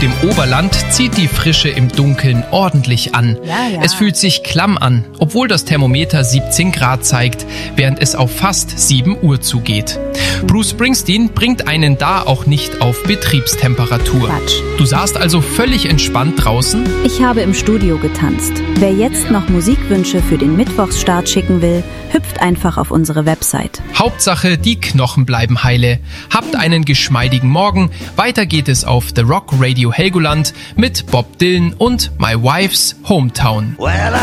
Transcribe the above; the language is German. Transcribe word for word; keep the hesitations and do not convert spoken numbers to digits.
dem Oberland zieht die Frische im Dunkeln ordentlich an. Ja, ja. Es fühlt sich klamm an, obwohl das Thermometer siebzehn Grad zeigt, während es auf fast sieben Uhr zugeht. Bruce Springsteen bringt einen da auch nicht auf Betriebstemperatur. Quatsch. Du saßt also völlig entspannt draußen? Ich habe im Studio getanzt. Wer jetzt noch Musikwünsche für den Mittwochsstart schicken will, hüpft einfach auf unsere Website. Hauptsache, die Knochen bleiben heile. Habt einen geschmeidigen Morgen. Weiter geht es auf The Rock Radio Helgoland mit Bob Dylan und My Wife's Hometown. Well,